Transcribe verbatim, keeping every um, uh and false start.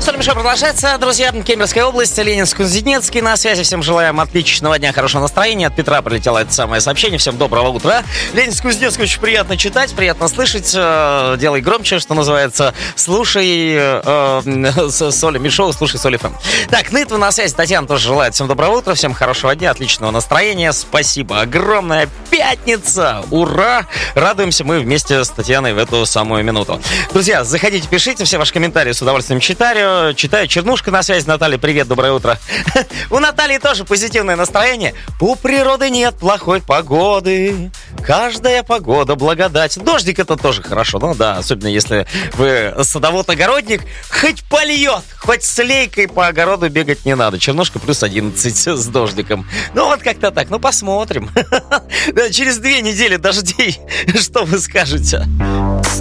Шоу продолжается, друзья. Кемеровская область, Ленинск-Кузнецкий. На связи. Всем желаем отличного дня, хорошего настроения. От Петра прилетело это самое сообщение. Всем доброго утра. Ленинск-Кузнецкий очень приятно читать, приятно слышать. Делай громче, что называется. Слушай э, Соли Мишоу, слушай Соли ФМ. Так, Нытва на связи. Татьяна тоже желает всем доброго утра, всем хорошего дня, отличного настроения. Спасибо огромное. Пятница! Ура! Радуемся мы вместе с Татьяной в эту самую минуту. Друзья, заходите, пишите. Все ваши комментарии с удовольствием читаю. Читаю. Чернушка на связи. Наталья, привет, доброе утро. У Натальи тоже позитивное настроение. У природы нет плохой погоды. Каждая погода благодать. Дождик это тоже хорошо. Ну да, особенно если вы садовод-огородник. Хоть польет, хоть с лейкой по огороду бегать не надо. Чернушка плюс одиннадцать с дождиком. Ну вот как-то так. Ну посмотрим. Через две недели дождей. Что вы скажете?